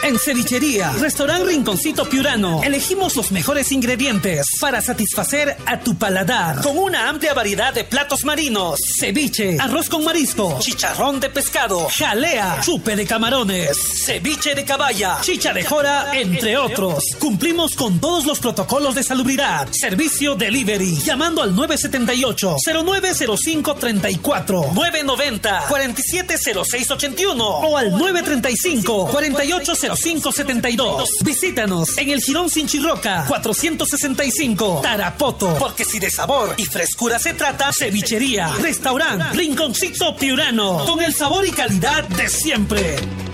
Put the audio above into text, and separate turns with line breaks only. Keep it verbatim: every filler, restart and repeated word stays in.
En Cevichería, Restaurant Rinconcito Piurano, elegimos los mejores ingredientes para satisfacer a tu paladar con una amplia variedad de platos marinos: ceviche, arroz con marisco, chicharrón de pescado, jalea, chupe de camarones, ceviche de caballa, chicha de jora, entre otros. Cumplimos con todos los protocolos de salubridad. Servicio delivery, llamando al nueve siete ocho, cero nueve cero cinco tres cuatro, nueve nueve cero, cuatro siete cero seis ocho uno o al nueve tres cinco, cuatro ocho cero cinco siete dos. Visítanos en el Jirón Sinchirroca cuatrocientos sesenta y cinco, Tarapoto, porque si de sabor y frescura se trata, Cevichería, Restaurant Rinconcito Piurano, con el sabor y calidad de siempre.